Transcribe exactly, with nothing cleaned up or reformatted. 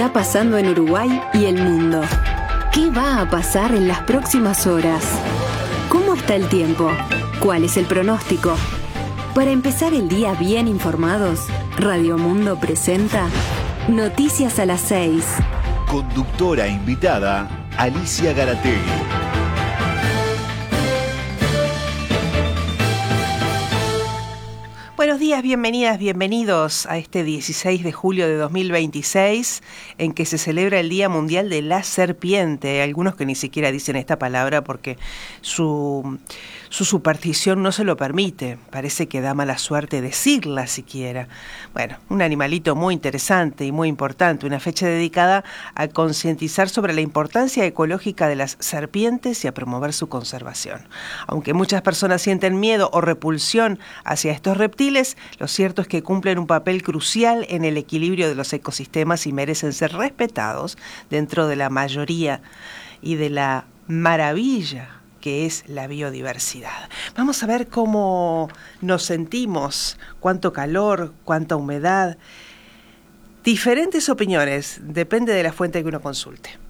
está pasando en Uruguay y el mundo? ¿Qué va a pasar en las próximas horas? ¿Cómo está el tiempo? ¿Cuál es el pronóstico? Para empezar el día bien informados, Radio Mundo presenta Noticias a las seis. Conductora invitada, Alicia Garategui. Buenos días, bienvenidas, bienvenidos a este dieciséis de julio de dos mil veintiséis, en que se celebra el Día Mundial de la Serpiente. Hay algunos que ni siquiera dicen esta palabra porque su, su superstición no se lo permite. Parece que da mala suerte decirla siquiera. Bueno, un animalito muy interesante y muy importante, una fecha dedicada a concientizar sobre la importancia ecológica de las serpientes y a promover su conservación. Aunque muchas personas sienten miedo o repulsión hacia estos reptiles, lo cierto es que cumplen un papel crucial en el equilibrio de los ecosistemas y merecen ser respetados dentro de la mayoría y de la maravilla que es la biodiversidad. Vamos a ver cómo nos sentimos, cuánto calor, cuánta humedad. Diferentes opiniones, depende de la fuente que uno consulte.